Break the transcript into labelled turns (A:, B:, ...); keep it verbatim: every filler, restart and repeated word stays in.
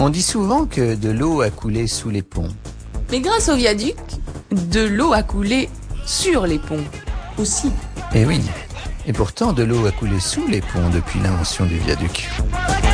A: On dit souvent que de l'eau a coulé sous les ponts.
B: Mais grâce au viaduc, de l'eau a coulé sur les ponts aussi.
A: Eh oui, et pourtant de l'eau a coulé sous les ponts depuis l'invention du viaduc.